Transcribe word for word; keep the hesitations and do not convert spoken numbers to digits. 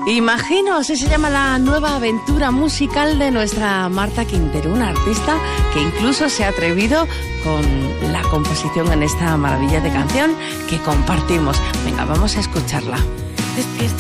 Imagino, así se llama la nueva aventura musical de nuestra Marta Quintero, una artista que incluso se ha atrevido con la composición en esta maravilla de canción que compartimos. Venga, vamos a escucharla. Despierta